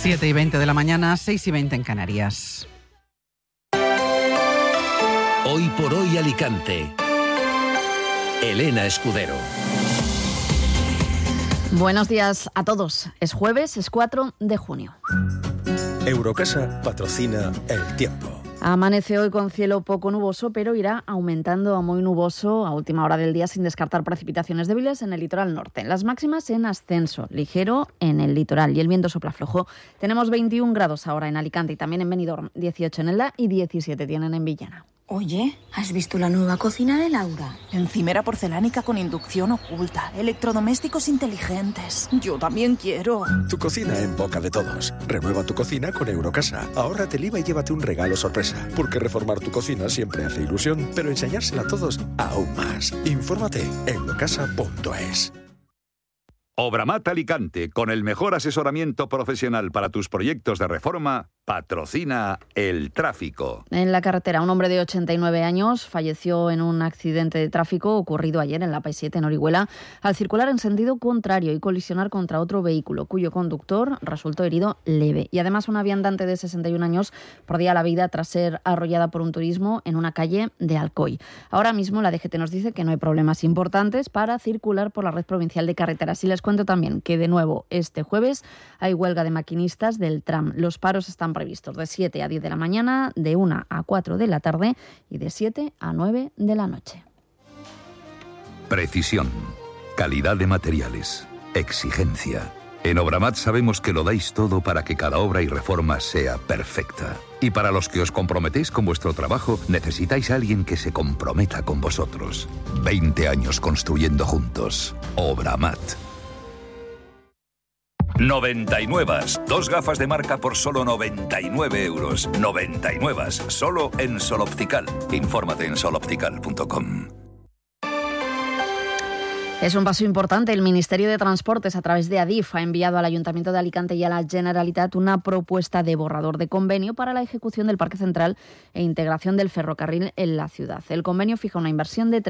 7:20 de la mañana, 6:20 en Canarias. Hoy por hoy Alicante. Elena Escudero. Buenos días a todos. Es jueves, es 4 de junio. Eurocasa patrocina el tiempo. Amanece hoy con cielo poco nuboso, pero irá aumentando a muy nuboso a última hora del día sin descartar precipitaciones débiles en el litoral norte. Las máximas en ascenso, ligero en el litoral y el viento sopla flojo. Tenemos 21 grados ahora en Alicante y también en Benidorm, 18 en Elda y 17 tienen en Villena. Oye, ¿has visto la nueva cocina de Laura? Encimera porcelánica con inducción oculta, electrodomésticos inteligentes. Yo también quiero. Tu cocina en boca de todos. Renueva tu cocina con Eurocasa. Ahórrate el IVA y llévate un regalo sorpresa. Porque reformar tu cocina siempre hace ilusión, pero enseñársela a todos aún más. Infórmate en eurocasa.es. Obramat Alicante, con el mejor asesoramiento profesional para tus proyectos de reforma, patrocina el tráfico. En la carretera, un hombre de 89 años falleció en un accidente de tráfico ocurrido ayer en la AP7 en Orihuela al circular en sentido contrario y colisionar contra otro vehículo, cuyo conductor resultó herido leve. Y además una viandante de 61 años perdía la vida tras ser arrollada por un turismo en una calle de Alcoy. Ahora mismo la DGT nos dice que no hay problemas importantes para circular por la red provincial de carreteras. Y les cuento también que de nuevo este jueves hay huelga de maquinistas del tram. Los paros están previstos de 7 a 10 de la mañana, de 1 a 4 de la tarde y de 7 a 9 de la noche. Precisión, calidad de materiales, exigencia. En Obramat sabemos que lo dais todo para que cada obra y reforma sea perfecta. Y para los que os comprometéis con vuestro trabajo, necesitáis a alguien que se comprometa con vosotros. 20 años construyendo juntos. Obramat. 99. 2 gafas de marca por solo 99 euros. 99. Solo en Sol Optical. Infórmate en soloptical.com. Es un paso importante. El Ministerio de Transportes, a través de Adif, ha enviado al Ayuntamiento de Alicante y a la Generalitat una propuesta de borrador de convenio para la ejecución del Parque Central e integración del ferrocarril en la ciudad. El convenio fija una inversión de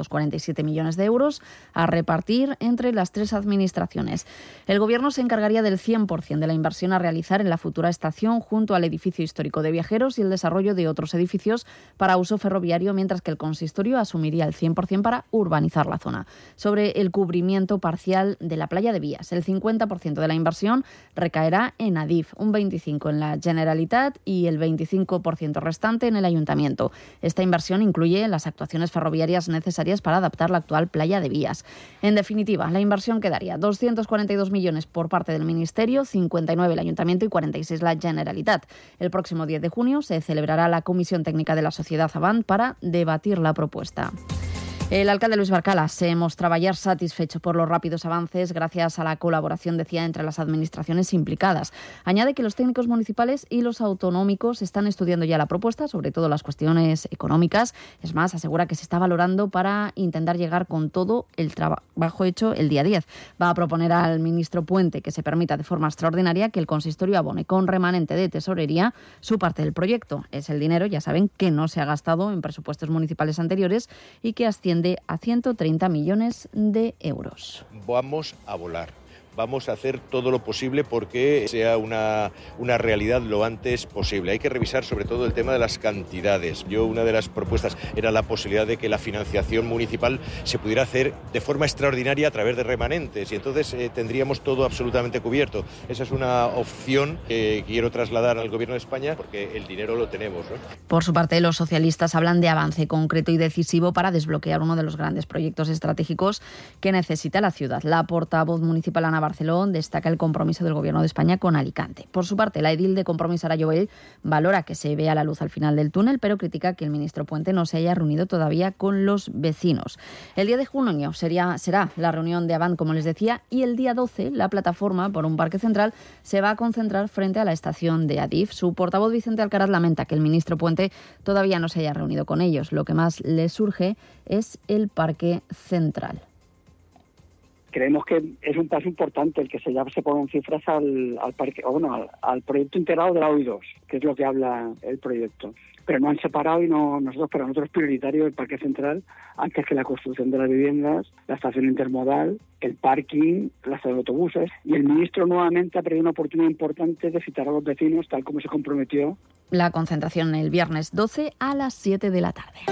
347 millones de euros a repartir entre las 3 administraciones. El Gobierno se encargaría del 100% de la inversión a realizar en la futura estación junto al edificio histórico de viajeros y el desarrollo de otros edificios para uso ferroviario, mientras que el consistorio asumiría el 100% para urbanizar la zona. Sobre el cubrimiento parcial de la playa de Vías, el 50% de la inversión recaerá en Adif, un 25% en la Generalitat y el 25% restante en el Ayuntamiento. Esta inversión incluye las actuaciones ferroviarias necesarias para adaptar la actual playa de Vías. En definitiva, la inversión quedaría 242 millones por parte del Ministerio, 59 el Ayuntamiento y 46 la Generalitat. El próximo 10 de junio se celebrará la Comisión Técnica de la Sociedad Avant para debatir la propuesta. El alcalde Luis Barcala se mostraba ayer satisfecho por los rápidos avances gracias a la colaboración, decía, entre las administraciones implicadas. Añade que los técnicos municipales y los autonómicos están estudiando ya la propuesta, sobre todo las cuestiones económicas. Es más, asegura que se está valorando para intentar llegar con todo el trabajo hecho el día 10. Va a proponer al ministro Puente que se permita de forma extraordinaria que el consistorio abone con remanente de tesorería su parte del proyecto. Es el dinero, ya saben, que no se ha gastado en presupuestos municipales anteriores y que asciende a 130 millones de euros. Vamos a volar. Vamos a hacer todo lo posible porque sea una realidad lo antes posible. Hay que revisar sobre todo el tema de las cantidades. Una de las propuestas era la posibilidad de que la financiación municipal se pudiera hacer de forma extraordinaria a través de remanentes y entonces tendríamos todo absolutamente cubierto. Esa es una opción que quiero trasladar al Gobierno de España porque el dinero lo tenemos, ¿no? Por su parte, los socialistas hablan de avance concreto y decisivo para desbloquear uno de los grandes proyectos estratégicos que necesita la ciudad. La portavoz municipal Ana Barceló destaca el compromiso del Gobierno de España con Alicante. Por su parte, la edil de Compromís, Sara Joel, valora que se vea la luz al final del túnel, pero critica que el ministro Puente no se haya reunido todavía con los vecinos. El día de junio será la reunión de Avant, como les decía, y el día 12 la plataforma por un parque central se va a concentrar frente a la estación de Adif. Su portavoz Vicente Alcaraz lamenta que el ministro Puente todavía no se haya reunido con ellos. Lo que más les surge es el parque central. Creemos que es un paso importante el que ya se pongan cifras al proyecto integrado de la OI2, que es lo que habla el proyecto. Pero no han separado y para nosotros es prioritario el Parque Central antes que la construcción de las viviendas, la estación intermodal, el parking, la estación de autobuses. Y el ministro nuevamente ha perdido una oportunidad importante de citar a los vecinos, tal como se comprometió. La concentración el viernes 12 a las 7 de la tarde.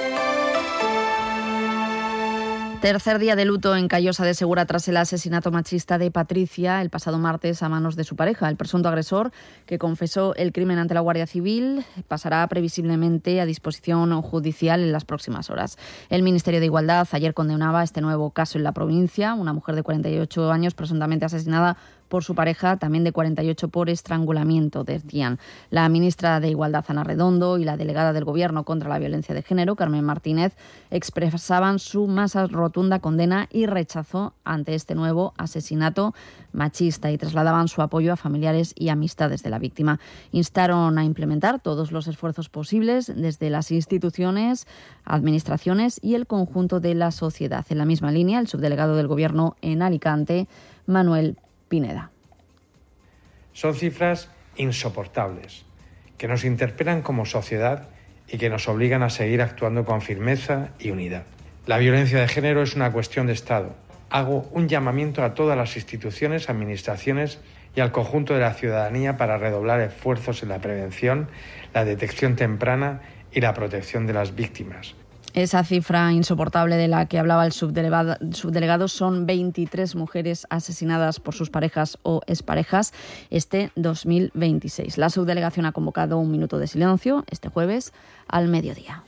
Tercer día de luto en Callosa de Segura tras el asesinato machista de Patricia el pasado martes a manos de su pareja. El presunto agresor, que confesó el crimen ante la Guardia Civil, pasará previsiblemente a disposición judicial en las próximas horas. El Ministerio de Igualdad ayer condenaba este nuevo caso en la provincia. Una mujer de 48 años presuntamente asesinada por su pareja, también de 48 por estrangulamiento, decían. La ministra de Igualdad, Ana Redondo, y la delegada del Gobierno contra la Violencia de Género, Carmen Martínez, expresaban su más rotunda condena y rechazo ante este nuevo asesinato machista y trasladaban su apoyo a familiares y amistades de la víctima. Instaron a implementar todos los esfuerzos posibles desde las instituciones, administraciones y el conjunto de la sociedad. En la misma línea, el subdelegado del Gobierno en Alicante, Manuel Pineda. Son cifras insoportables, que nos interpelan como sociedad y que nos obligan a seguir actuando con firmeza y unidad. La violencia de género es una cuestión de Estado. Hago un llamamiento a todas las instituciones, administraciones y al conjunto de la ciudadanía para redoblar esfuerzos en la prevención, la detección temprana y la protección de las víctimas. Esa cifra insoportable de la que hablaba el subdelegado son 23 mujeres asesinadas por sus parejas o exparejas este 2026. La subdelegación ha convocado un minuto de silencio este jueves al mediodía.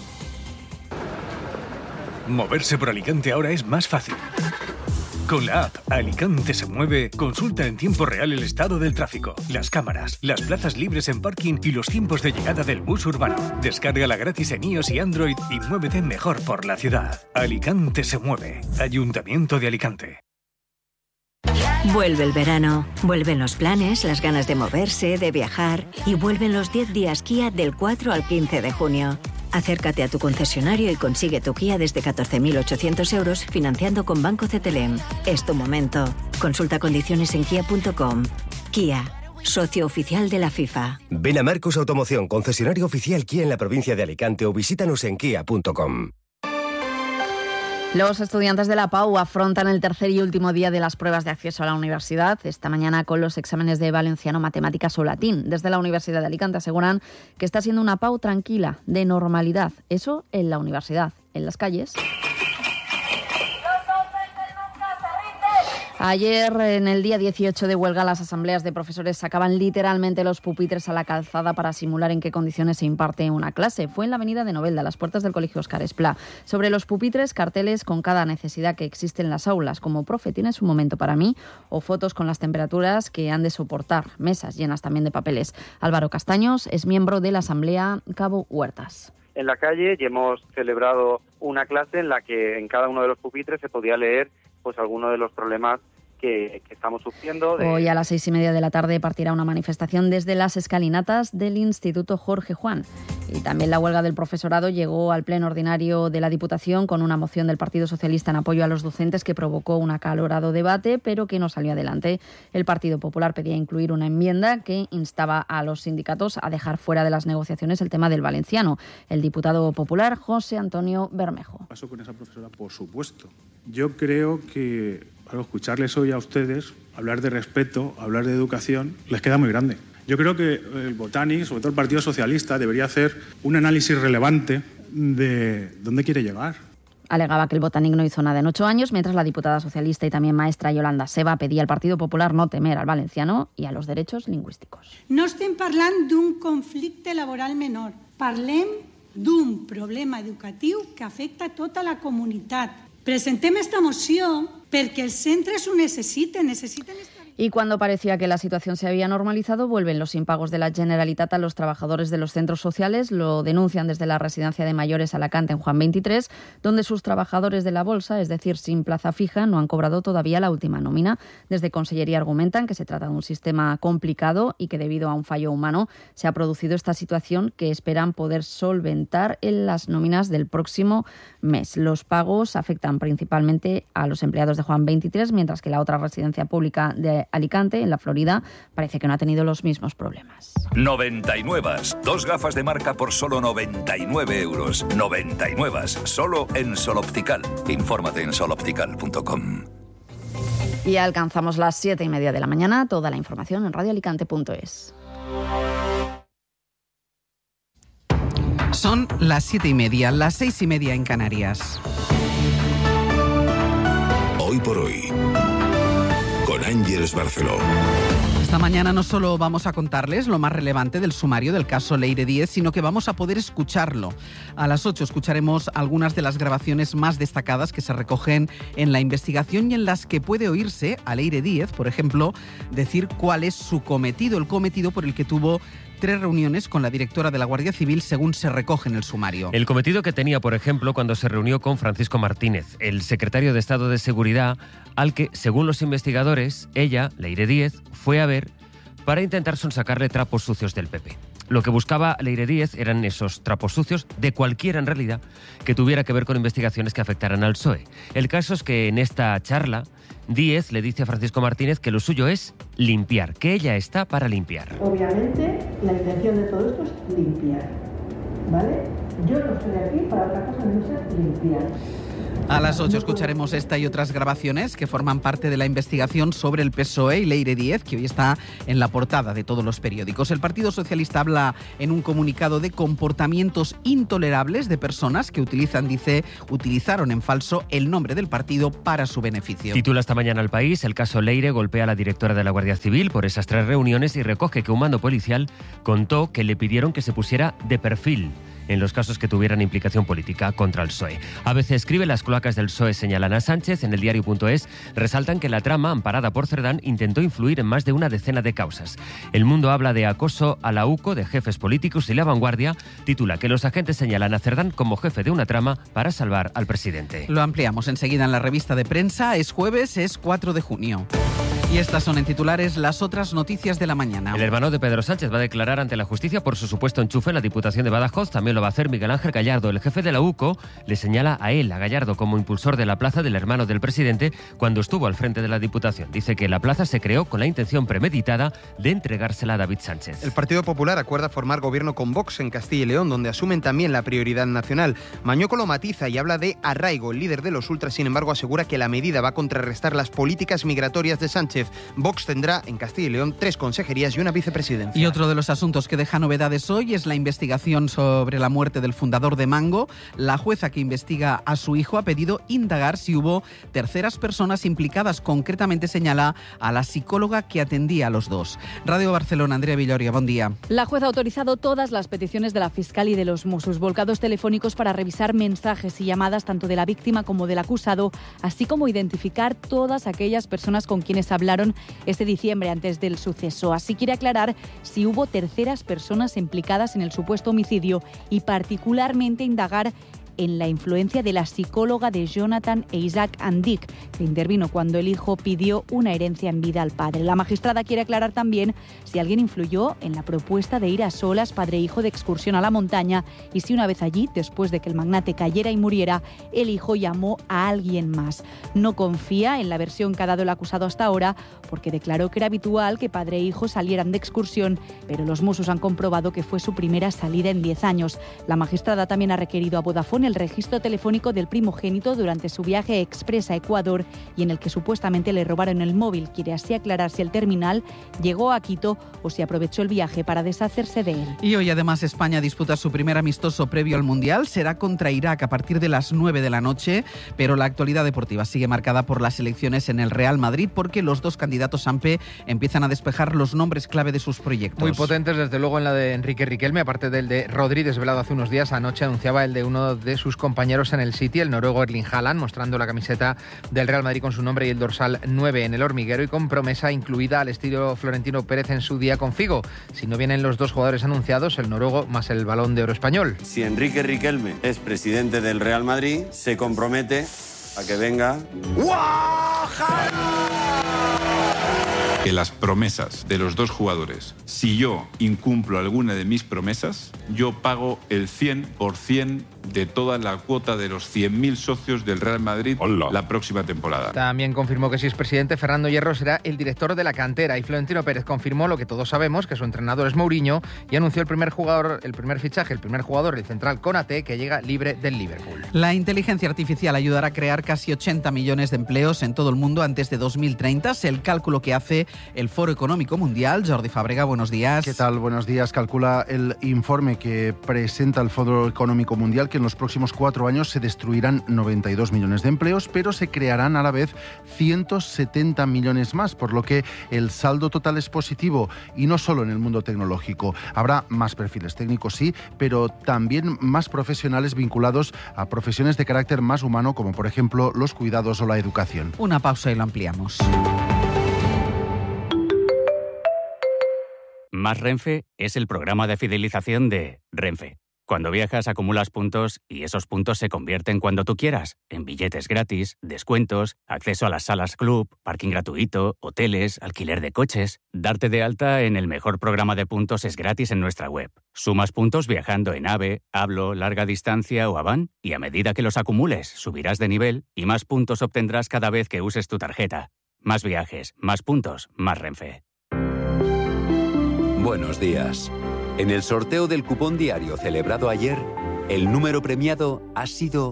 Moverse por Alicante ahora es más fácil. Con la app Alicante se mueve, consulta en tiempo real el estado del tráfico, las cámaras, las plazas libres en parking y los tiempos de llegada del bus urbano. Descárgala gratis en iOS y Android y muévete mejor por la ciudad. Alicante se mueve. Ayuntamiento de Alicante. Vuelve el verano, vuelven los planes, las ganas de moverse, de viajar y vuelven los 10 días Kia del 4 al 15 de junio. Acércate a tu concesionario y consigue tu Kia desde 14.800 euros financiando con Banco CTLM. Es tu momento. Consulta condiciones en kia.com. Kia, socio oficial de la FIFA. Ven a Marcos Automoción, concesionario oficial Kia en la provincia de Alicante o visítanos en kia.com. Los estudiantes de la PAU afrontan el tercer y último día de las pruebas de acceso a la universidad, esta mañana con los exámenes de valenciano, matemáticas o latín. Desde la Universidad de Alicante aseguran que está siendo una PAU tranquila, de normalidad. Eso en la universidad, en las calles. Ayer, en el día 18 de huelga, las asambleas de profesores sacaban literalmente los pupitres a la calzada para simular en qué condiciones se imparte una clase. Fue en la avenida de Novelda, a las puertas del Colegio Óscar Esplá. Sobre los pupitres, carteles con cada necesidad que existe en las aulas, como «Profe, tienes un momento para mí», o fotos con las temperaturas que han de soportar, mesas llenas también de papeles. Álvaro Castaños es miembro de la Asamblea Cabo Huertas. En la calle y hemos celebrado una clase en la que en cada uno de los pupitres se podía leer pues alguno de los problemas que estamos sufriendo. Hoy a las 6:30 de la tarde partirá una manifestación desde las escalinatas del Instituto Jorge Juan. Y también la huelga del profesorado llegó al pleno ordinario de la Diputación con una moción del Partido Socialista en apoyo a los docentes que provocó un acalorado debate, pero que no salió adelante. El Partido Popular pedía incluir una enmienda que instaba a los sindicatos a dejar fuera de las negociaciones el tema del valenciano. El diputado popular José Antonio Bermejo. Pasó con esa profesora, por supuesto. Yo creo que al escucharles hoy a ustedes hablar de respeto, hablar de educación, les queda muy grande. Yo creo que el Botanic, sobre todo el Partido Socialista, debería hacer un análisis relevante de dónde quiere llegar. Alegaba que el Botanic no hizo nada en 8 años, mientras la diputada socialista y también maestra Yolanda Seba pedía al Partido Popular no temer al valenciano y a los derechos lingüísticos. No estem parlant d'un conflicte laboral menor. Parlem d'un problema educatiu que afecta a tota la comunitat. Presentem esta moció perquè els centres ho necessiten estabilitat. Y cuando parecía que la situación se había normalizado, vuelven los impagos de la Generalitat a los trabajadores de los centros sociales. Lo denuncian desde la residencia de mayores Alacante en Juan 23, donde sus trabajadores de la bolsa, es decir, sin plaza fija, no han cobrado todavía la última nómina. Desde Consellería argumentan que se trata de un sistema complicado y que debido a un fallo humano se ha producido esta situación que esperan poder solventar en las nóminas del próximo mes. Los pagos afectan principalmente a los empleados de Juan 23, mientras que la otra residencia pública de Alicante, en la Florida, parece que no ha tenido los mismos problemas. 99. 2 gafas de marca por solo 99 euros. 99. Solo en Sol Optical. Infórmate en soloptical.com. Y alcanzamos las 7:30 de la mañana. Toda la información en radioalicante.es. Son las 7:30, las 6:30 en Canarias. Hoy por hoy, con Ángeles Barceló. Esta mañana no solo vamos a contarles lo más relevante del sumario del caso Leire Díez, sino que vamos a poder escucharlo. A las 8 escucharemos algunas de las grabaciones más destacadas que se recogen en la investigación y en las que puede oírse a Leire Díez, por ejemplo, decir cuál es su cometido, el cometido por el que tuvo 3 reuniones con la directora de la Guardia Civil, según se recoge en el sumario. El cometido que tenía, por ejemplo, cuando se reunió con Francisco Martínez, el secretario de Estado de Seguridad, al que, según los investigadores, ella, Leire Díez, fue a ver para intentar sonsacarle trapos sucios del PP. Lo que buscaba Leire Díez eran esos trapos sucios, de cualquiera en realidad, que tuviera que ver con investigaciones que afectaran al PSOE. El caso es que en esta charla, Díez le dice a Francisco Martínez que lo suyo es limpiar, que ella está para limpiar. Obviamente, la intención de todo esto es limpiar, ¿vale? Yo no estoy aquí para otra cosa, no ser limpiar. A las 8 escucharemos esta y otras grabaciones que forman parte de la investigación sobre el PSOE y Leire Díez, que hoy está en la portada de todos los periódicos. El Partido Socialista habla en un comunicado de comportamientos intolerables de personas que utilizaron en falso el nombre del partido para su beneficio. Titula esta mañana El País: el caso Leire golpea a la directora de la Guardia Civil por esas 3 reuniones y recoge que un mando policial contó que le pidieron que se pusiera de perfil en los casos que tuvieran implicación política contra el PSOE. ABC escribe: las cloacas del PSOE señalan a Sánchez. En el diario.es resaltan que la trama, amparada por Cerdán, intentó influir en más de una decena de causas. El Mundo habla de acoso a la UCO de jefes políticos y La Vanguardia titula que los agentes señalan a Cerdán como jefe de una trama para salvar al presidente. Lo ampliamos enseguida en la revista de prensa. Es jueves, es 4 de junio. Y estas son en titulares las otras noticias de la mañana. El hermano de Pedro Sánchez va a declarar ante la justicia por su supuesto enchufe en la Diputación de Badajoz. También lo va a hacer Miguel Ángel Gallardo. El jefe de la UCO le señala a él, a Gallardo, como impulsor de la plaza del hermano del presidente cuando estuvo al frente de la Diputación. Dice que la plaza se creó con la intención premeditada de entregársela a David Sánchez. El Partido Popular acuerda formar gobierno con Vox en Castilla y León, donde asumen también la prioridad nacional. Mañueco lo matiza y habla de arraigo. El líder de los ultras, sin embargo, asegura que la medida va a contrarrestar las políticas migratorias de Sánchez. Vox tendrá en Castilla y León 3 consejerías y una vicepresidencia. Y otro de los asuntos que deja novedades hoy es la investigación sobre la muerte del fundador de Mango. La jueza que investiga a su hijo ha pedido indagar si hubo terceras personas implicadas. Concretamente señala a la psicóloga que atendía a los dos. Radio Barcelona, Andrea Villoria, buen día. La jueza ha autorizado todas las peticiones de la fiscal y de los Mossos, volcados telefónicos para revisar mensajes y llamadas tanto de la víctima como del acusado, así como identificar todas aquellas personas con quienes hablaron este diciembre antes del suceso. Así quiere aclarar si hubo terceras personas implicadas en el supuesto homicidio y particularmente indagar en la influencia de la psicóloga de Jonathan e Isaac Andic, que intervino cuando el hijo pidió una herencia en vida al padre. La magistrada quiere aclarar también si alguien influyó en la propuesta de ir a solas padre e hijo de excursión a la montaña y si una vez allí, después de que el magnate cayera y muriera, el hijo llamó a alguien más. No confía en la versión que ha dado el acusado hasta ahora porque declaró que era habitual que padre e hijo salieran de excursión, pero los Mossos han comprobado que fue su primera salida en 10 años. La magistrada también ha requerido a Vodafone el registro telefónico del primogénito durante su viaje express a Ecuador y en el que supuestamente le robaron el móvil. Quiere así aclarar si el terminal llegó a Quito o si aprovechó el viaje para deshacerse de él. Y hoy además España disputa su primer amistoso previo al Mundial. Será contra Irak a partir de las 9 de la noche, pero la actualidad deportiva sigue marcada por las elecciones en el Real Madrid porque los dos candidatos AMPE empiezan a despejar los nombres clave de sus proyectos. Muy potentes, desde luego, en la de Enrique Riquelme, aparte del de Rodri, desvelado hace unos días. Anoche anunciaba el de uno de de sus compañeros en el City, el noruego Erling Haaland, mostrando la camiseta del Real Madrid con su nombre y el dorsal 9 en el hormiguero y con promesa incluida al estilo Florentino Pérez en su día con Figo. Si no vienen los dos jugadores anunciados, el noruego más el Balón de Oro español. Si Enrique Riquelme es presidente del Real Madrid, se compromete a que venga... Que las promesas de los dos jugadores, si yo incumplo alguna de mis promesas, yo pago el 100% de toda la cuota de los 100.000 socios del Real Madrid la próxima temporada. También confirmó que si es presidente, Fernando Hierro será el director de la cantera, y Florentino Pérez confirmó lo que todos sabemos, que su entrenador es Mourinho, y anunció el primer jugador, el central Konaté, que llega libre del Liverpool. La inteligencia artificial ayudará a crear casi 80 millones de empleos en todo el mundo antes de 2030. Es el cálculo que hace el Foro Económico Mundial. Jordi Fábrega, buenos días. ¿Qué tal? Buenos días. Calcula el informe que presenta el Foro Económico Mundial que en los próximos 4 años se destruirán 92 millones de empleos, pero se crearán a la vez 170 millones más, por lo que el saldo total es positivo, y no solo en el mundo tecnológico. Habrá más perfiles técnicos, sí, pero también más profesionales vinculados a profesiones de carácter más humano, como por ejemplo los cuidados o la educación. Una pausa y lo ampliamos. Más Renfe es el programa de fidelización de Renfe. Cuando viajas acumulas puntos y esos puntos se convierten cuando tú quieras en billetes gratis, descuentos, acceso a las salas club, parking gratuito, hoteles, alquiler de coches. Darte de alta en el mejor programa de puntos es gratis en nuestra web. Sumas puntos viajando en AVE, Hablo, Larga Distancia o Avan, y a medida que los acumules subirás de nivel y más puntos obtendrás cada vez que uses tu tarjeta. Más viajes, más puntos, más Renfe. Buenos días. En el sorteo del cupón diario celebrado ayer, el número premiado ha sido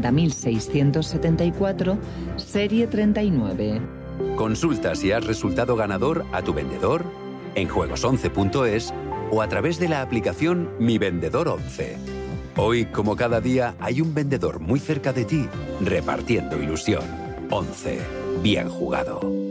70.674, serie 39. Consulta si has resultado ganador a tu vendedor, en juegos11.es o a través de la aplicación Mi Vendedor 11. Hoy, como cada día, hay un vendedor muy cerca de ti, repartiendo ilusión. 11. Bien jugado.